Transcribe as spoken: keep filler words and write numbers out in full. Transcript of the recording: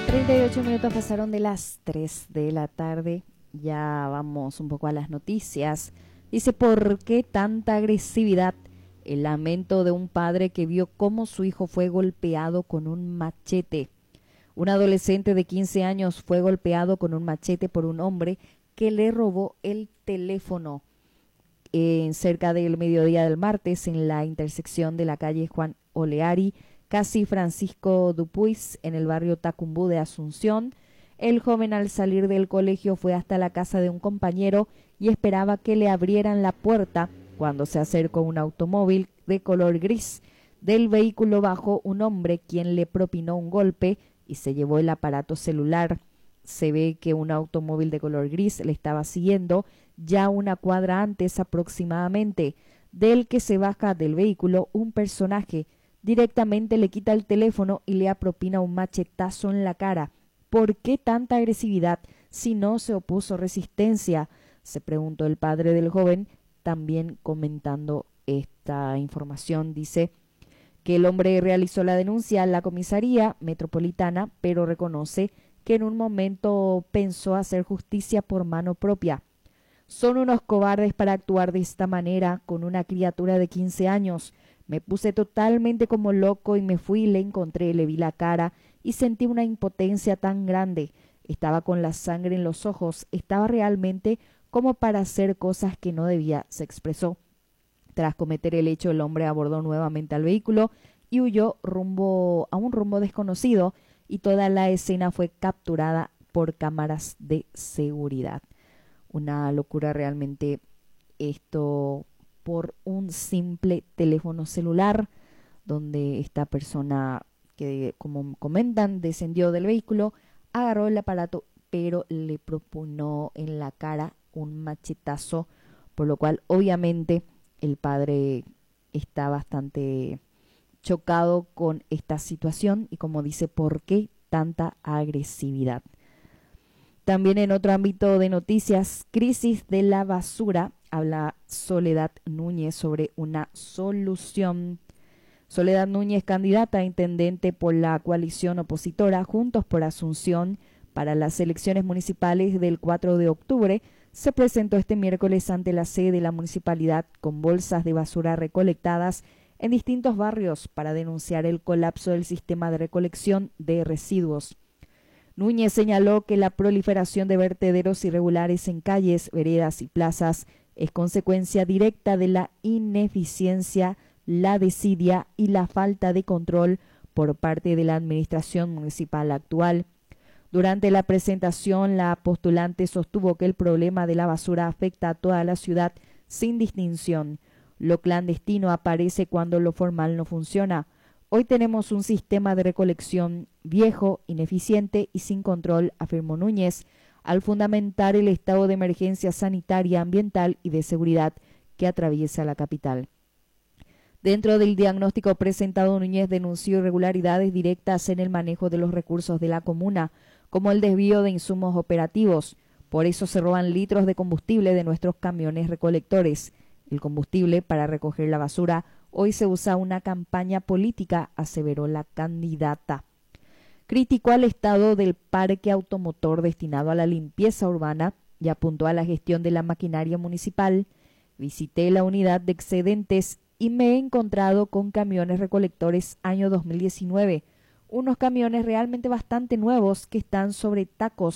treinta y ocho minutos pasaron de las tres de la tarde. Ya vamos un poco a las noticias. Dice, ¿por qué tanta agresividad? El lamento de un padre que vio cómo su hijo fue golpeado con un machete. Un adolescente de quince años fue golpeado con un machete por un hombre que le robó el teléfono en cerca del mediodía del martes en la intersección de la calle Juan Oleari, casi Francisco Dupuis, en el barrio Tacumbú de Asunción. El joven, al salir del colegio, fue hasta la casa de un compañero y esperaba que le abrieran la puerta cuando se acercó un automóvil de color gris. Del vehículo bajó un hombre, quien le propinó un golpe y se llevó el aparato celular. Se ve que un automóvil de color gris le estaba siguiendo ya una cuadra antes aproximadamente. Del que se baja del vehículo un personaje. Directamente le quita el teléfono y le propina un machetazo en la cara. ¿Por qué tanta agresividad si no se opuso resistencia?, se preguntó el padre del joven, también comentando esta información. Dice que el hombre realizó la denuncia a la comisaría metropolitana, pero reconoce que en un momento pensó hacer justicia por mano propia. Son unos cobardes para actuar de esta manera con una criatura de quince años. Me puse totalmente como loco y me fui, le encontré, le vi la cara y sentí una impotencia tan grande. Estaba con la sangre en los ojos, estaba realmente como para hacer cosas que no debía, se expresó. Tras cometer el hecho, el hombre abordó nuevamente al vehículo y huyó rumbo a un rumbo desconocido, y toda la escena fue capturada por cámaras de seguridad. Una locura realmente esto, por un simple teléfono celular, donde esta persona que, como comentan, descendió del vehículo, agarró el aparato, pero le propinó en la cara un machetazo, por lo cual obviamente el padre está bastante chocado con esta situación y, como dice, ¿por qué tanta agresividad? También en otro ámbito de noticias, crisis de la basura, habla Soledad Núñez sobre una solución. Soledad Núñez, candidata a intendente por la coalición opositora Juntos por Asunción para las elecciones municipales del cuatro de octubre, se presentó este miércoles ante la sede de la municipalidad con bolsas de basura recolectadas en distintos barrios para denunciar el colapso del sistema de recolección de residuos. Núñez señaló que la proliferación de vertederos irregulares en calles, veredas y plazas es consecuencia directa de la ineficiencia, la desidia y la falta de control por parte de la administración municipal actual. Durante la presentación, la postulante sostuvo que el problema de la basura afecta a toda la ciudad sin distinción. Lo clandestino aparece cuando lo formal no funciona. Hoy tenemos un sistema de recolección viejo, ineficiente y sin control, afirmó Núñez, al fundamentar el estado de emergencia sanitaria, ambiental y de seguridad que atraviesa la capital. Dentro del diagnóstico presentado, Núñez denunció irregularidades directas en el manejo de los recursos de la comuna, como el desvío de insumos operativos. Por eso se roban litros de combustible de nuestros camiones recolectores. El combustible para recoger la basura hoy se usa una campaña política, aseveró la candidata. Criticó al estado del parque automotor destinado a la limpieza urbana y apuntó a la gestión de la maquinaria municipal. Visité la unidad de excedentes y me he encontrado con camiones recolectores año dos mil diecinueve, unos camiones realmente bastante nuevos que están sobre tacos